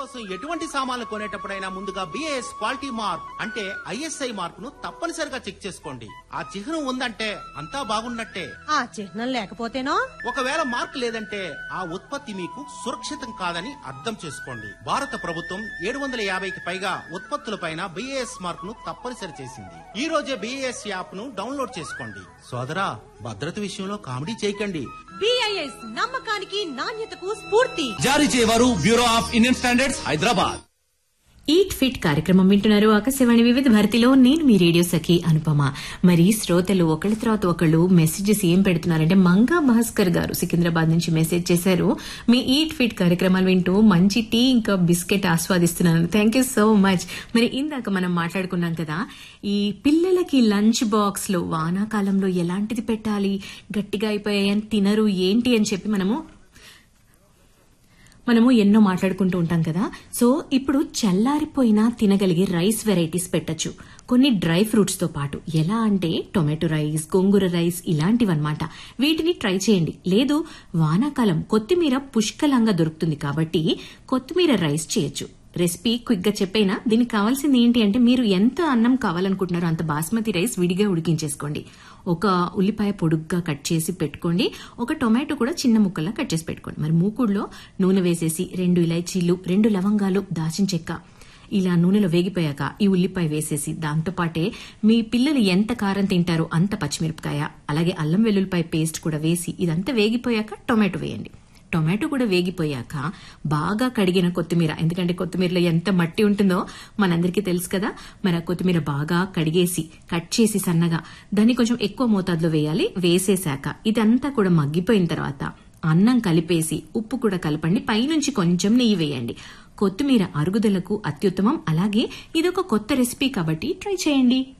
కోసం ఎటువంటి సామాన్లు కొనేటప్పుడైనా ముందుగా బిఏఎస్ క్వాలిటీ మార్క్ అంటే ఐఎస్ఐ మార్క్ ను తప్పనిసరిగా చెక్ చేసుకోండి. ఆ చిహ్నం ఉందంటే అంతా బాగున్నట్టే. ఆ చిహ్నం లేకపోతేనో? ఒకవేళ మార్క్ లేదంటే ఆ ఉత్పత్తి మీకు సురక్షితం కాదని అర్థం చేసుకోండి. భారత ప్రభుత్వం 750కి పైగా ఉత్పత్తులపైన బిఏఎస్ మార్క్ ను తప్పనిసరి చేసింది. ఈ రోజే బిఏఎస్ యాప్ ను డౌన్లోడ్ చేసుకోండి. సోదరా, భద్రత విషయంలో కామెడీ చేయకండి. బిఐఎస్ నమ్మకానికి నాణ్యతకు స్ఫూర్తి. జారీ చేయవారు bureau of Indian standards, Hyderabad. Eat fit కార్యక్రమం వింటున్నారు. ఆకాశవాణి వివిధ భారతిలో నేను మీ రేడియో సఖి అనుపమ. మరి శ్రోతలు ఒకళ్ళ తర్వాత ఒకళ్ళు మెసేజెస్ ఏం పెడుతున్నారంటే, మంగా భాస్కర్ గారు సికింద్రాబాద్ నుంచి మెసేజ్ చేశారు. మీ ఈట్ ఫిట్ కార్యక్రమాలు వింటూ మంచి టీ ఇంకా biscuit ఆస్వాదిస్తున్నాను. Thank you so much. మరి ఇందాక మనం మాట్లాడుకున్నాం కదా, ఈ పిల్లలకి లంచ్ బాక్స్ లో వానాకాలంలో ఎలాంటిది పెట్టాలి, గట్టిగా అయిపోయాయని తినరు ఏంటి అని చెప్పి మనము ఎన్నో మాట్లాడుకుంటూ ఉంటాం కదా. సో ఇప్పుడు చల్లారిపోయినా తినగలిగే రైస్ వెరైటీస్ పెట్టచ్చు, కొన్ని డ్రై ఫ్రూట్స్ తో పాటు. ఎలా అంటే టొమాటో రైస్, గోంగూర రైస్ ఇలాంటివన్నమాట. వీటిని ట్రై చేయండి. లేదు, వానాకాలం కొత్తిమీర పుష్కలంగా దొరుకుతుంది కాబట్టి కొత్తిమీర రైస్ చేయొచ్చు. రెసిపీ క్విక్ గా చెప్పైనా దీనికి కావాల్సింది ఏంటి అంటే, మీరు ఎంత అన్నం కావాలనుకుంటున్నారో అంత బాస్మతి రైస్ విడిగా ఉడికించేసుకోండి. ఒక ఉల్లిపాయ పొడుగ్గా కట్ చేసి పెట్టుకోండి. ఒక టొమాటో కూడా చిన్న ముక్కల్లా కట్ చేసి పెట్టుకోండి. మరి మూకుడులో నూనె వేసేసి 2 ఇలాచీలు, 2 లవంగాలు, దాచిన చెక్క ఇలా నూనెలో వేగిపోయాక ఈ ఉల్లిపాయ వేసేసి, దాంతోపాటే మీ పిల్లలు ఎంత కారం తింటారో అంత పచ్చిమిరపకాయ, అలాగే అల్లం వెల్లుల్లిపాయ పేస్ట్ కూడా వేసి ఇదంతా వేగిపోయాక టొమాటో వేయండి. టొమాటో కూడా వేగిపోయాక బాగా కడిగిన కొత్తిమీర, ఎందుకంటే కొత్తిమీరలో ఎంత మట్టి ఉంటుందో మనందరికీ తెలుసు కదా. మరి ఆ కొత్తిమీర బాగా కడిగేసి కట్ చేసి సన్నగా దాన్ని కొంచెం ఎక్కువ మోతాదులో వేయాలి. వేసేశాక ఇదంతా కూడా మగ్గిపోయిన తర్వాత అన్నం కలిపేసి ఉప్పు కూడా కలపండి. పైనుంచి కొంచెం నెయ్యి వేయండి. కొత్తిమీర అరుగుదలకు అత్యుత్తమం. అలాగే ఇదొక కొత్త రెసిపీ కాబట్టి ట్రై చేయండి.